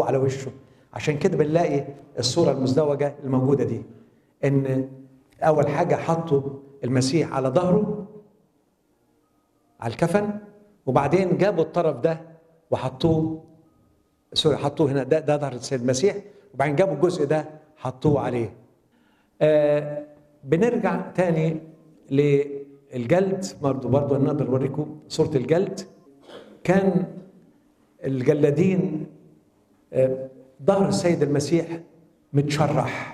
على وشه. عشان كده بنلاقي الصورة المزدوجة الموجودة دي، ان اول حاجة حطوا المسيح على ظهره على الكفن، وبعدين جابوا الطرف ده وحطوه حطوه هنا، ده ظهر السيد المسيح، وبعدين جابوا الجزء ده حطوه عليه. بنرجع تاني للجلد، برضو نقدر نوريكم صورة الجلد. كان الجلادين ظهر السيد المسيح متشرح،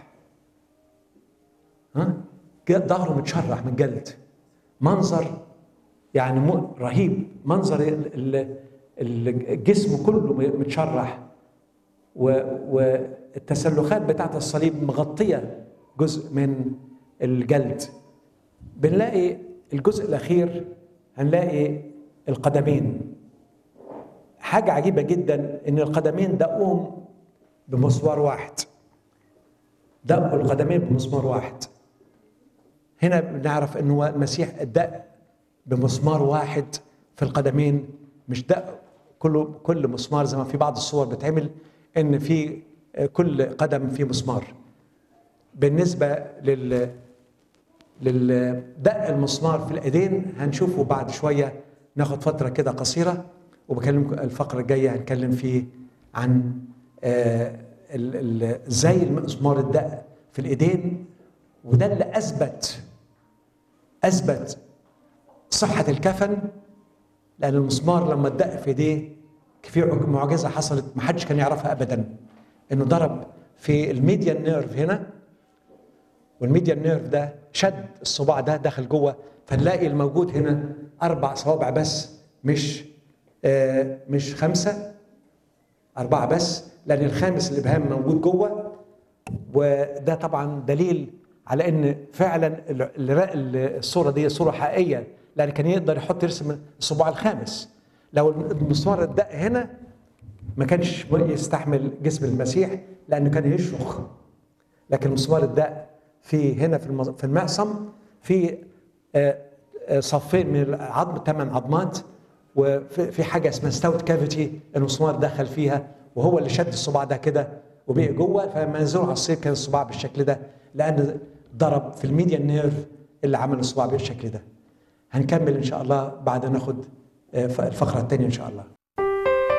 ظهره متشرح من جلد، منظر يعني رهيب، منظر الجسم كله متشرح، والتسلخات بتاعت الصليب مغطية جزء من الجلد. بنلاقي الجزء الأخير هنلاقي القدمين. حاجة عجيبة جدا إن القدمين دقوهم بمسمار واحد، دقوا القدمين بمسمار واحد. هنا بنعرف إنه المسيح اتدق بمسمار واحد في القدمين، مش دق كل مسمار زي ما في بعض الصور بتعمل إن في كل قدم في مسمار. بالنسبة للدق المسمار في الإيدين هنشوفه بعد شوية، ناخد فترة كده قصيرة، وبكلمكم الفقرة الجاية هنتكلم فيه عن ازاي المسمار الدق في الإيدين، وده اللي أثبت صحة الكفن، لأن المسمار لما اتدق في ايديه في معجزة حصلت محدش كان يعرفها أبدا، إنه ضرب في الميديان نيرف هنا، والميديان نيرف ده شد الصباع ده داخل جوه، فنلاقي الموجود هنا 4 صوابع بس، مش 5، 4 بس، لأن الخامس الإبهام موجود جوه. وده طبعا دليل على إن فعلا الصورة دي صورة حقيقية، لأن كان يقدر يرسم الصباع الخامس. لو المسمار اتدق هنا ما كانش يستحمل جسم المسيح، لأنه كان يشرخ. لكن المسمار اتدق هنا في المعصم، في صفين من العظم، 8 عظمات، وفي حاجه اسمها ستاوت كافيتي المسمار دخل فيها، وهو اللي شد الصباع ده كده وبقي جوه. فلما نزلوا على الصيف كان الصباع بالشكل ده، لان ضرب في الميديان نيرف اللي عمل الصباع بالشكل ده. هنكمل ان شاء الله بعد ناخد الفقره الثانيه ان شاء الله.